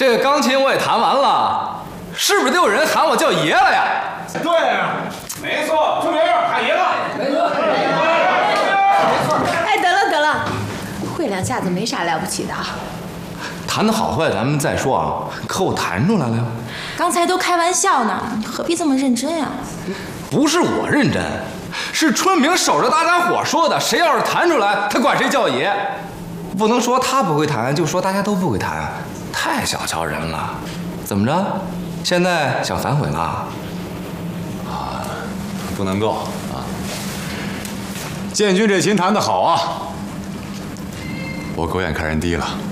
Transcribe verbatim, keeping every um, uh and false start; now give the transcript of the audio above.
这个钢琴我也弹完了，是不是得有人喊我叫爷了呀？ 对呀，没错，出名喊爷了。没错， 没错。哎，得了得了，会两下子没啥了不起的。 弹的好坏咱们再说啊，可我弹出来了呀。 刚才都开玩笑呢，你何必这么认真呀？ 不是我认真，是春明守着大家伙说的，谁要是弹出来，他管谁叫爷。不能说他不会弹，就说大家都不会弹，太小瞧人了。怎么着？现在想反悔了？ 啊，不能够啊！建军这琴弹得好啊，我狗眼看人低了。